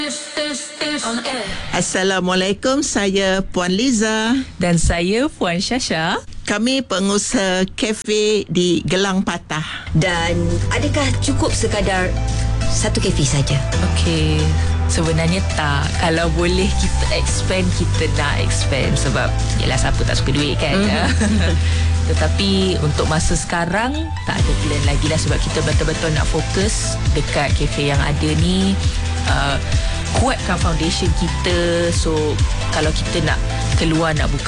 Assalamualaikum, saya Puan Liza. Dan saya Puan Syasha. Kami pengusaha kafe di Gelang Patah. Dan adakah cukup sekadar satu kafe saja? Okey, sebenarnya tak. Kalau boleh kita expand, kita nak expand. Sebab yelah, siapa tak suka duit kan. Tetapi untuk masa sekarang tak ada plan lagi lah. Sebab kita betul-betul nak fokus dekat kafe yang ada ni, kuatkan foundation kita. So kalau kita nak keluar, nak buka